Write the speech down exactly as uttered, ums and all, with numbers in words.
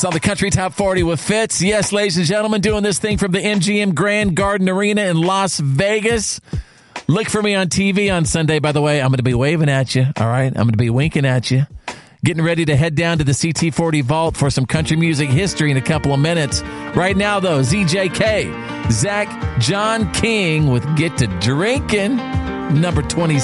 on the Country Top forty with Fitz. Yes, ladies and gentlemen, doing this thing from the M G M Grand Garden Arena in Las Vegas. Look for me on T V on Sunday, by the way. I'm going to be waving at you, all right? I'm going to be winking at you. Getting ready to head down to the C T forty Vault for some country music history in a couple of minutes. Right now, though, Z J K, Zach John King with Get to Drinking, number twenty-six.